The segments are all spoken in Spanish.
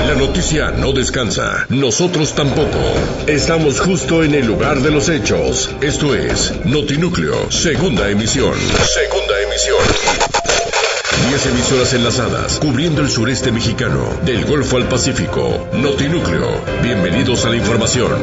La noticia no descansa, nosotros tampoco. Estamos justo en el lugar de los hechos. Esto es Notinúcleo, segunda emisión. Segunda emisión. 10 emisoras enlazadas, cubriendo el sureste mexicano, del Golfo al Pacífico. Notinúcleo, bienvenidos a la información.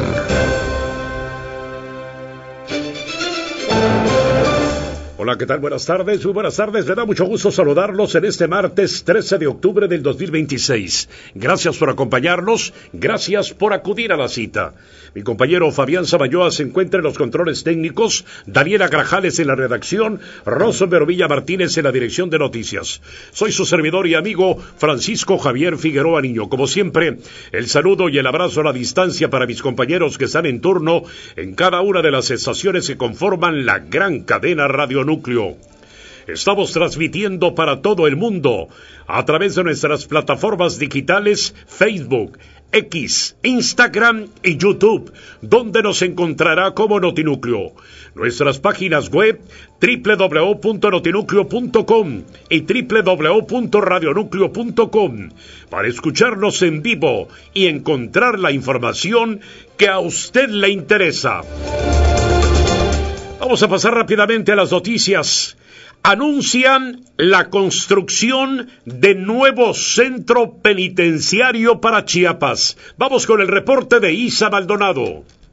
Hola, ¿qué tal? Buenas tardes, muy buenas tardes. Me da mucho gusto saludarlos en este martes 13 de octubre del 2026. Gracias por acompañarnos, gracias por acudir a la cita. Mi compañero Fabián Samayoa se encuentra en los controles técnicos, Daniela Grajales en la redacción, Rosenberg Villa Martínez en la dirección de noticias. Soy su servidor y amigo Francisco Javier Figueroa Niño. Como siempre, el saludo y el abrazo a la distancia para mis compañeros que están en turno en cada una de las estaciones que conforman la gran cadena Radio Núcleo. Estamos transmitiendo para todo el mundo a través de nuestras plataformas digitales Facebook, X, Instagram y YouTube, donde nos encontrará como Notinúcleo. Nuestras páginas web www.notinucleo.com y www.radionúcleo.com para escucharnos en vivo y encontrar la información que a usted le interesa. Vamos a pasar rápidamente a las noticias. Anuncian la construcción de nuevo centro penitenciario para Chiapas. Vamos con el reporte de Isa Maldonado.